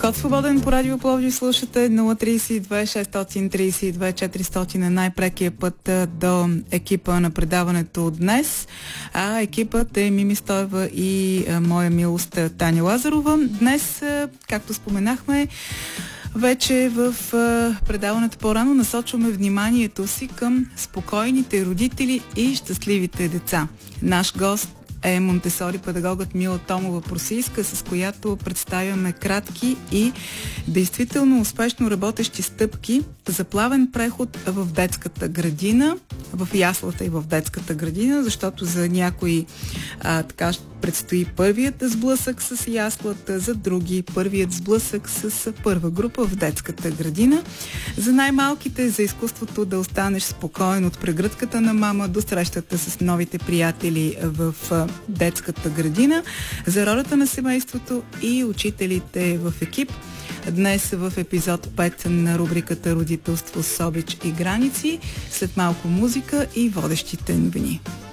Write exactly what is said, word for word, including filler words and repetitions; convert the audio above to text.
Ход свободен по Радио Пловдив слушате. Нула три две шест три две четири е най-прекия път до екипа на предаването днес. А екипът е Мими Стоева и а, моя милост Таня Лазарова. Днес, а, както споменахме, вече в а, предаването по-рано насочваме вниманието си към спокойните родители и щастливите деца. Наш гост е Монтесори педагогът Мила Томова-Просийска, с която представяме кратки и действително успешно работещи стъпки за плавен преход в детската градина, в яслата и в детската градина, защото за някои а, така предстои първият сблъсък с яслата, за други първият сблъсък с първа група в детската градина. За най-малките, за изкуството да останеш спокоен от прегръдката на мама до срещата с новите приятели в детската градина, за ролята на семейството и учителите в екип. Днес в епизод пет на рубриката Родителство с обич и граници, след малко музика и водещите новини.